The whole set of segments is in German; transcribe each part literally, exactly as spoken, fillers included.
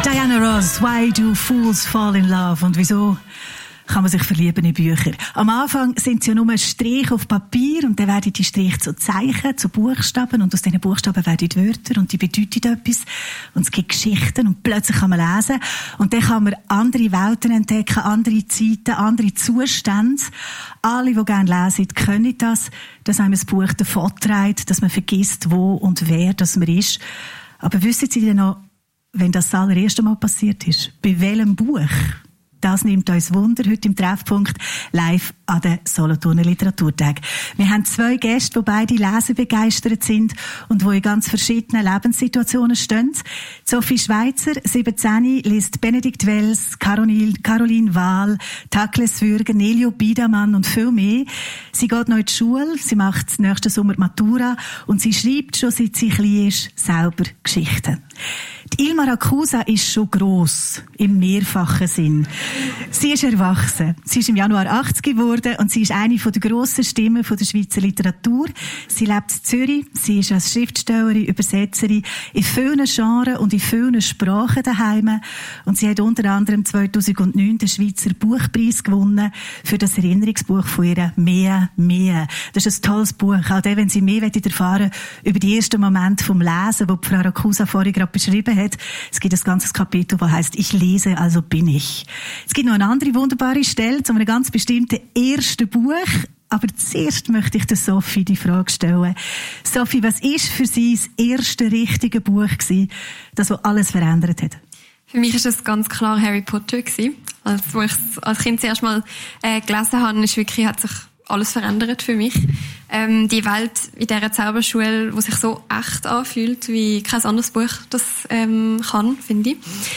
Diana Ross, Why Do Fools Fall in Love? Und wieso kann man sich verlieben in Bücher? Am Anfang sind es ja nur Striche auf Papier und dann werden die Striche zu Zeichen, zu Buchstaben und aus diesen Buchstaben werden die Wörter und die bedeuten etwas und es gibt Geschichten und plötzlich kann man lesen und dann kann man andere Welten entdecken, andere Zeiten, andere Zustände. Alle, die gerne lesen, können das, dass einem ein Buch davon trägt, dass man vergisst, wo und wer das man ist. Aber wissen Sie denn noch, wenn das das allererste Mal passiert ist? Bei welchem Buch? Das nimmt uns Wunder heute im Treffpunkt live an den Solothurner Literaturtag. Wir haben zwei Gäste, die beide lesebegeistert sind und die in ganz verschiedenen Lebenssituationen stehen. Sophie Schweizer, siebzehn, liest Benedikt Wells, Caroline, Caroline Wahl, Takles Würger, Nelio Biedermann und viel mehr. Sie geht noch in die Schule, sie macht nächsten Sommer die Matura und sie schreibt schon, seit sie klein ist, selber Geschichten. Die Ilma Rakusa ist schon gross, im mehrfachen Sinn. Sie ist erwachsen. Sie ist im Januar achtzig geworden und sie ist eine der grossen Stimmen der Schweizer Literatur. Sie lebt in Zürich. Sie ist als Schriftstellerin, Übersetzerin in vielen Genres und in vielen Sprachen daheim. Und sie hat unter anderem zweitausendneun den Schweizer Buchpreis gewonnen für das Erinnerungsbuch von ihr «Mehr, mehr». Das ist ein tolles Buch. Auch dann, wenn Sie mehr erfahren über die ersten Momente vom Lesen, die Frau Rakusa vorhin gerade beschrieben hat. Es gibt ein ganzes Kapitel, das heisst «Ich lese, also bin ich». Es gibt noch eine andere wunderbare Stelle zu einem ganz bestimmten ersten Buch. Aber zuerst möchte ich der Sophie die Frage stellen. Sophie, was war für Sie das erste richtige Buch gewesen, das alles verändert hat? Für mich war es ganz klar Harry Potter gewesen. Als wo ich es als Kind zuerst mal äh, gelesen habe, ist wirklich, hat sich alles verändert für mich. Ähm, die Welt in dieser Zauberschule, die sich so echt anfühlt, wie kein anderes Buch das ähm, kann, finde ich.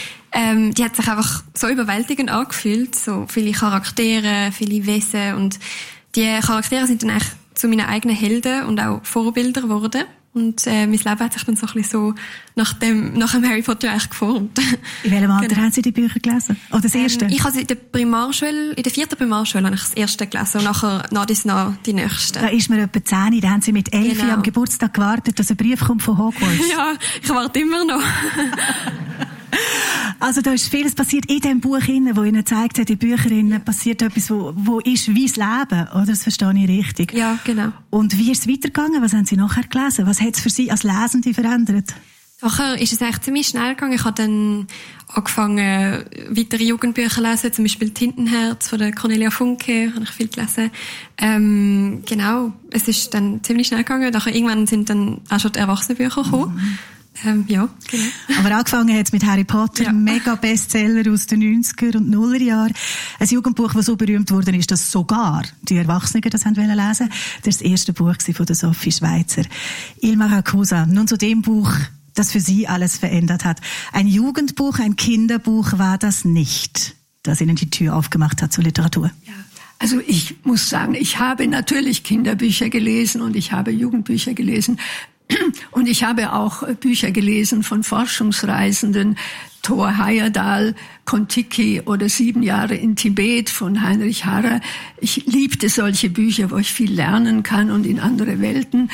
Ähm, die hat sich einfach so überwältigend angefühlt. So viele Charaktere, viele Wesen. Und die Charaktere sind dann eigentlich zu meinen eigenen Helden und auch Vorbilder geworden. Und äh, mein Leben hat sich dann so ein bisschen so nach dem, nach dem Harry Potter eigentlich geformt. In welchem Alter genau. haben Sie die Bücher gelesen? Oder das erste? Ähm, ich habe in der Primarschule, in der vierten Primarschule habe ich das erste gelesen und nachher nach dies nach die nächste. Da ist mir etwa zehn, da haben Sie mit elf genau. am Geburtstag gewartet, dass ein Brief kommt von Hogwarts. Ja, ich warte immer noch. Also da ist vieles passiert in dem Buch, wo Ihnen gezeigt hat, in Bücherinnen passiert etwas, wo, wo ist wie das Leben, oder? Das verstehe ich richtig. Ja, genau. Und wie ist es weitergegangen? Was haben Sie nachher gelesen? Was hat es für Sie als Lesende verändert? Nachher ist es eigentlich ziemlich schnell gegangen. Ich habe dann angefangen, weitere Jugendbücher zu lesen, zum Beispiel Tintenherz von der Cornelia Funke, habe ich viel gelesen. Ähm, genau, es ist dann ziemlich schnell gegangen. Nachher irgendwann sind dann auch schon die Erwachsenenbücher gekommen. Mhm. Ähm, ja, genau. Aber angefangen hat es mit Harry Potter, ja. Mega Bestseller aus den neunziger und nuller Jahren. Ein Jugendbuch, das so berühmt wurde, ist, dass sogar die Erwachsenen das haben wollen lesen. Das war das erste Buch von der Sophie Schweizer. Ilma Rakusa, nun zu dem Buch, das für Sie alles verändert hat. Ein Jugendbuch, ein Kinderbuch war das nicht, das Ihnen die Tür aufgemacht hat zur Literatur. Ja. Also ich muss sagen, ich habe natürlich Kinderbücher gelesen und ich habe Jugendbücher gelesen. Und ich habe auch Bücher gelesen von Forschungsreisenden, Thor Heyerdahl, Kon-Tiki oder Sieben Jahre in Tibet von Heinrich Harrer. Ich liebte solche Bücher, wo ich viel lernen kann und in andere Welten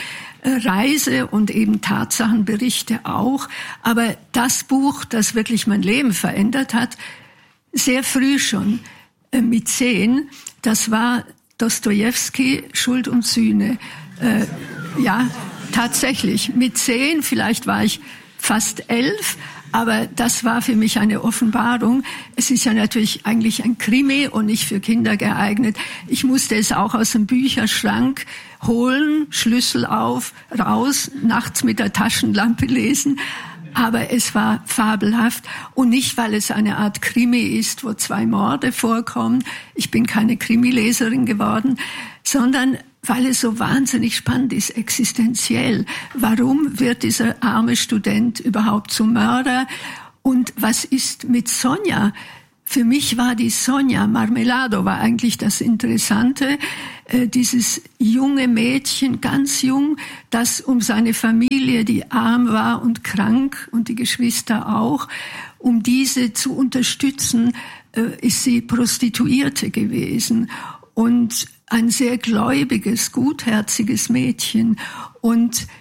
reise und eben Tatsachenberichte auch. Aber das Buch, das wirklich mein Leben verändert hat, sehr früh schon, mit zehn, das war Dostojewski, Schuld und Sühne. Äh, ja, tatsächlich. Mit zehn, vielleicht war ich fast elf, aber das war für mich eine Offenbarung. Es ist ja natürlich eigentlich ein Krimi und nicht für Kinder geeignet. Ich musste es auch aus dem Bücherschrank holen, Schlüssel auf, raus, nachts mit der Taschenlampe lesen. Aber es war fabelhaft und nicht, weil es eine Art Krimi ist, wo zwei Morde vorkommen. Ich bin keine Krimileserin geworden, sondern weil es so wahnsinnig spannend ist, existenziell. Warum wird dieser arme Student überhaupt zum Mörder? Und was ist mit Sonja? Für mich war die Sonja Marmelado war eigentlich das Interessante, äh, dieses junge Mädchen, ganz jung, das um seine Familie, die arm war und krank und die Geschwister auch, um diese zu unterstützen, äh, ist sie Prostituierte gewesen und ein sehr gläubiges, gutherziges Mädchen. Und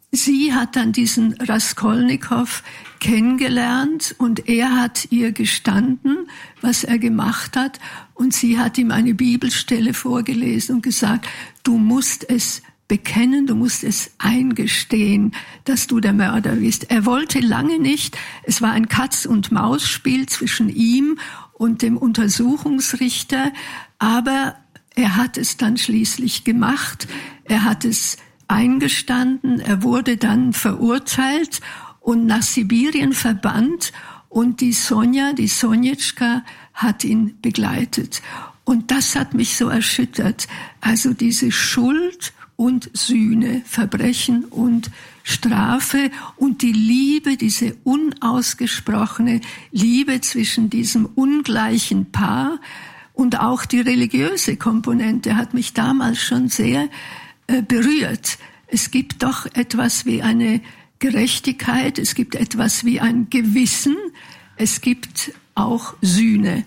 sie hat dann diesen Raskolnikow kennengelernt und er hat ihr gestanden, was er gemacht hat, und sie hat ihm eine Bibelstelle vorgelesen und gesagt, du musst es bekennen, du musst es eingestehen, dass du der Mörder bist. Er wollte lange nicht, es war ein Katz-und-Maus-Spiel zwischen ihm und dem Untersuchungsrichter, aber er hat es dann schließlich gemacht, er hat es eingestanden, er wurde dann verurteilt und nach Sibirien verbannt, und die Sonja, die Sonjetschka, hat ihn begleitet. Und das hat mich so erschüttert. Also diese Schuld und Sühne, Verbrechen und Strafe und die Liebe, diese unausgesprochene Liebe zwischen diesem ungleichen Paar, und auch die religiöse Komponente hat mich damals schon sehr äh, berührt. Es gibt doch etwas wie eine Gerechtigkeit, es gibt etwas wie ein Gewissen, es gibt auch Sühne.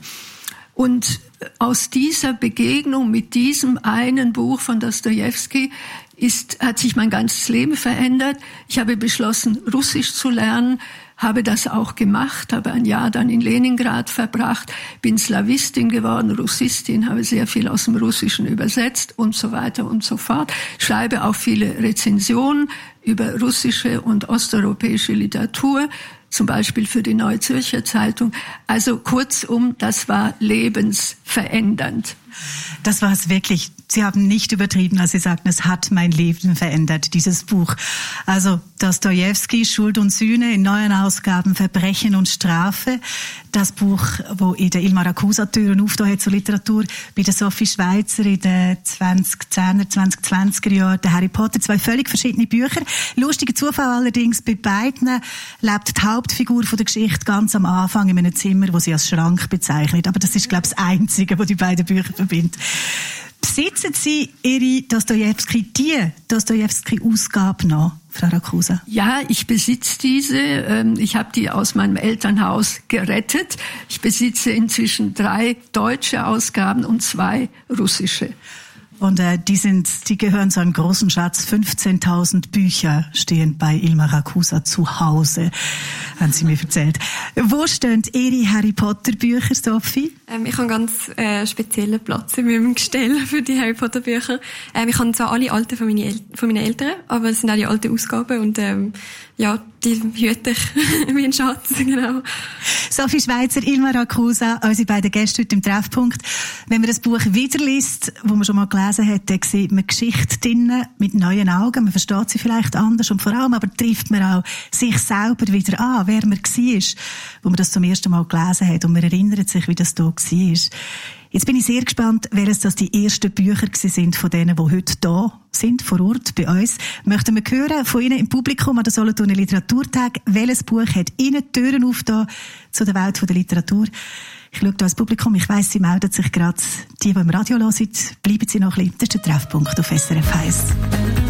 Und aus dieser Begegnung mit diesem einen Buch von Dostojewski ist, hat sich mein ganzes Leben verändert. Ich habe beschlossen, Russisch zu lernen, habe das auch gemacht, habe ein Jahr dann in Leningrad verbracht, bin Slawistin geworden, Russistin, habe sehr viel aus dem Russischen übersetzt und so weiter und so fort. Schreibe auch viele Rezensionen über russische und osteuropäische Literatur, zum Beispiel für die Neue Zürcher Zeitung. Also kurzum, das war lebensverändernd. Das war es wirklich. Sie haben nicht übertrieben, als Sie sagten, es hat mein Leben verändert, dieses Buch. Also Dostojewski, Schuld und Sühne, in neuen Ausgaben Verbrechen und Strafe. Das Buch, wo in der Ilmar Akusa Türen aufgetan hat zur Literatur, bei der Sophie Schweizer in den zwanzigzehner, zwanzigzwanziger Jahren, der Harry Potter, zwei völlig verschiedene Bücher. Lustiger Zufall allerdings, bei beiden lebt die Hauptfigur von der Geschichte ganz am Anfang in einem Zimmer, wo sie als Schrank bezeichnet. Aber das ist, glaube ich, das Einzige, was die beiden Bücher verbindet. Besitzen Sie Ihre Dostojewski, die Dostojewski-Ausgabe noch, Frau Rakusa? Ja, ich besitze diese. Ich habe die aus meinem Elternhaus gerettet. Ich besitze inzwischen drei deutsche Ausgaben und zwei russische. Und äh, die sind, die gehören zu einem großen Schatz. fünfzehntausend Bücher stehen bei Ilmar Akusa zu Hause, haben Sie mir erzählt. Wo stehen Ihre Harry Potter Bücher, Sophie? Ähm, ich habe einen ganz äh, speziellen Platz in meinem Gestell für die Harry Potter Bücher. Ähm, ich habe zwar alle alten von, meine El- von meinen Eltern, aber es sind auch die alten Ausgaben und ähm, ja, die hüte ich wie ein Schatz, genau. Sophie Schweizer, Ilmar Akusa, unsere beiden Gäste heute im Treffpunkt. Wenn man das Buch wieder liest, wo man schon mal gelesen hat, dann sieht man Geschichte drinnen mit neuen Augen. Man versteht sie vielleicht anders und vor allem aber trifft man auch sich selber wieder an, wer man war, wo man das zum ersten Mal gelesen hat, und man erinnert sich, wie das da war. Jetzt bin ich sehr gespannt, welches das die ersten Bücher sind von denen, die heute da sind, vor Ort bei uns. Möchten wir hören von Ihnen im Publikum an der Solothurner Literaturtag, welches Buch hat Ihnen die Türen aufgetan zu der Welt der Literatur? Ich schaue da ins Publikum, ich weiss, Sie melden sich gerade. Die, die im Radio hören, bleiben Sie noch ein bisschen. Das ist der Treffpunkt auf S R F eins.